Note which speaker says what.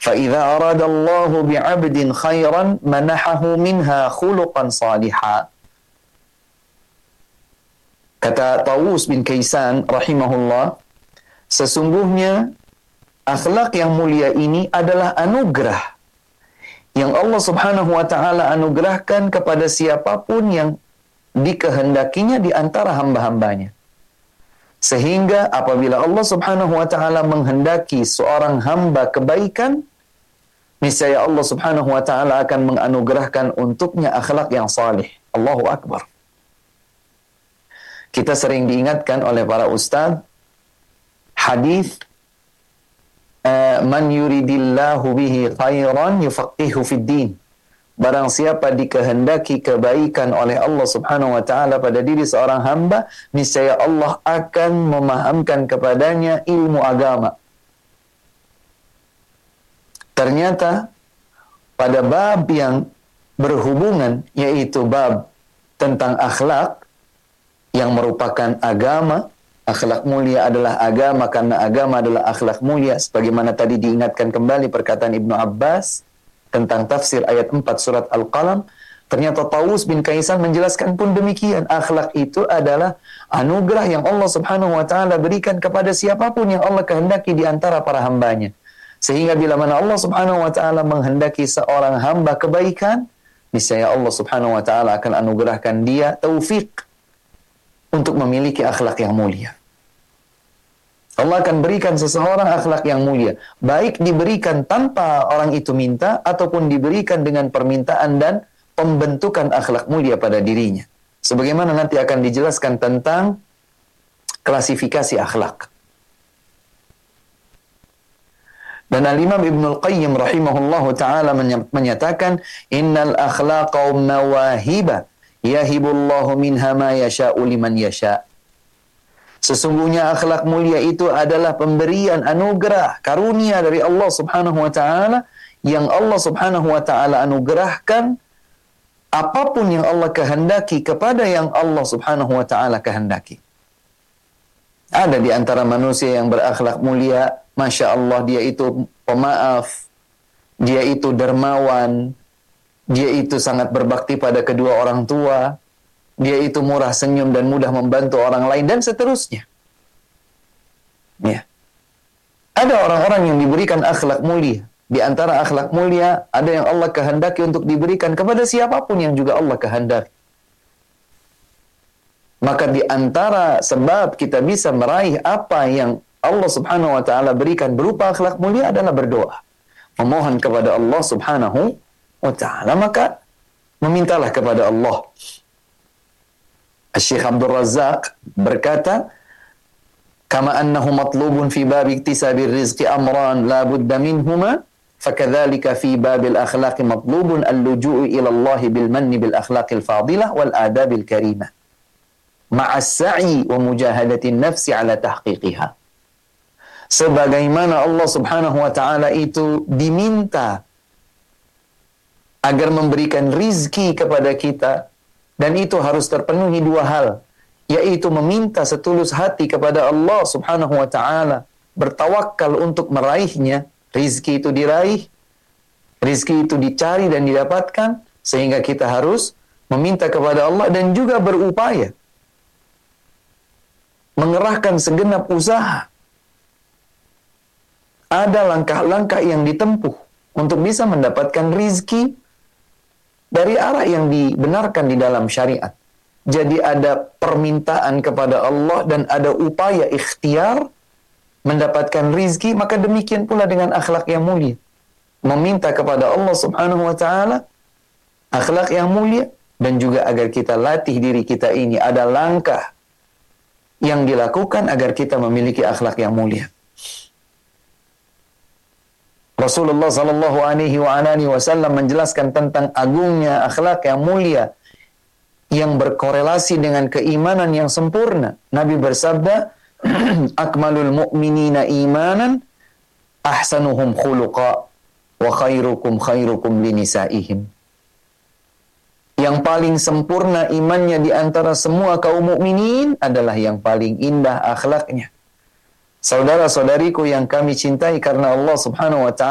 Speaker 1: فَإِذَا أَرَادَ اللَّهُ بِعَبْدٍ خَيْرًا مَنَحَهُ مِنْهَا خُلُقًا صَالِحًا. Kata Tawus bin Kaisan rahimahullah, sesungguhnya akhlak yang mulia ini adalah anugerah yang Allah Subhanahu wa taala anugerahkan kepada siapapun yang dikehendakinya di antara hamba-hambanya. Sehingga apabila Allah Subhanahu wa taala menghendaki seorang hamba kebaikan, niscaya Allah Subhanahu wa taala akan menganugerahkan untuknya akhlak yang salih. Allahu akbar. Kita sering diingatkan oleh para ustaz hadis man yuridillahu bihi khairan yufaqihu fid din. Barang siapa dikehendaki kebaikan oleh Allah Subhanahu wa taala pada diri seorang hamba, niscaya Allah akan memahamkan kepadanya ilmu agama. Ternyata pada bab yang berhubungan, yaitu bab tentang akhlak yang merupakan agama, akhlak mulia adalah agama karena agama adalah akhlak mulia, sebagaimana tadi diingatkan kembali perkataan Ibnu Abbas tentang tafsir ayat 4 surat Al-Qalam. Ternyata Tawus bin Kaisan menjelaskan pun demikian. Akhlak itu adalah anugerah yang Allah Subhanahu wa taala berikan kepada siapapun yang Allah kehendaki di antara para hambanya. Sehingga bila mana Allah Subhanahu wa taala menghendaki seorang hamba kebaikan, niscaya Allah Subhanahu wa taala akan anugerahkan dia taufik untuk memiliki akhlak yang mulia. Allah akan berikan seseorang akhlak yang mulia, baik diberikan tanpa orang itu minta ataupun diberikan dengan permintaan dan pembentukan akhlak mulia pada dirinya. Sebagaimana nanti akan dijelaskan tentang klasifikasi akhlak. Dan Al-Imam Ibnul Qayyim rahimahullahu ta'ala menyatakan, innal akhlaqa mawahiba yahibullahu minha ma yasha'u liman yasha'. Sesungguhnya akhlak mulia itu adalah pemberian anugerah, karunia dari Allah Subhanahu wa taala yang Allah Subhanahu wa taala anugerahkan apapun yang Allah kehendaki kepada yang Allah Subhanahu wa taala kehendaki. Ada di antara manusia yang berakhlak mulia, Masya Allah, dia itu pemaaf, dia itu dermawan, dia itu sangat berbakti pada kedua orang tua, dia itu murah senyum dan mudah membantu orang lain, dan seterusnya. Ya. Ada orang-orang yang diberikan akhlak mulia. Di antara akhlak mulia, ada yang Allah kehendaki untuk diberikan kepada siapapun yang juga Allah kehendaki. Maka di antara sebab kita bisa meraih apa yang Allah Subhanahu wa taala berikan berupa akhlak mulia adalah berdoa. Memohon kepada Allah Subhanahu wa taala, maka memintalah kepada Allah. Syekh Abdul Razzaq berkata, kama annahu matlubun fi bab iktisabir rizqi amran la budda minhuma, fakadzalika fi babil akhlaqi matlubun al-luju'u ila Allah bil manni bil akhlaqil fadilah wal adabil karimah ma'as sa'i wa mujahadatin nafsi ala tahqiqiha. Sebagaimana Allah Subhanahu wa taala itu diminta agar memberikan rizki kepada kita, dan itu harus terpenuhi dua hal, yaitu meminta setulus hati kepada Allah Subhanahu wa taala, bertawakal untuk meraihnya, rizki itu diraih, rizki itu dicari dan didapatkan, sehingga kita harus meminta kepada Allah dan juga berupaya mengerahkan segenap usaha. Ada langkah-langkah yang ditempuh untuk bisa mendapatkan rizki dari arah yang dibenarkan di dalam syariat. Jadi ada permintaan kepada Allah dan ada upaya ikhtiar mendapatkan rizki, maka demikian pula dengan akhlak yang mulia. Meminta kepada Allah Subhanahu wa taala akhlak yang mulia, dan juga agar kita latih diri kita ini, ada langkah yang dilakukan agar kita memiliki akhlak yang mulia. Rasulullah sallallahu alaihi wasallam menjelaskan tentang agungnya akhlak yang mulia yang berkorelasi dengan keimanan yang sempurna. Nabi bersabda, akmalul mu'minina imanan ahsanuhum khuluqa wa khairukum khairukum linisaihim. Yang paling sempurna imannya di antara semua kaum mukminin adalah yang paling indah akhlaknya. Saudara-saudariku yang kami cintai karena Allah Subhanahu wa ta'ala,